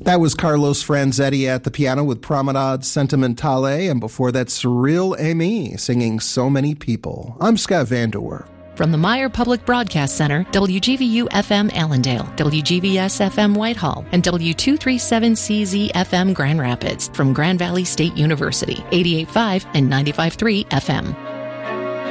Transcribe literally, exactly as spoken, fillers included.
That was Carlos Franzetti at the piano with Promenade Sentimentale, and before that, Cyril Amy singing So Many People. I'm Scott Vanderwer. From the Meyer Public Broadcast Center, W G V U F M Allendale, W G V S F M Whitehall, and W two thirty-seven C Z F M Grand Rapids, from Grand Valley State University, eighty-eight point five and ninety-five point three F M.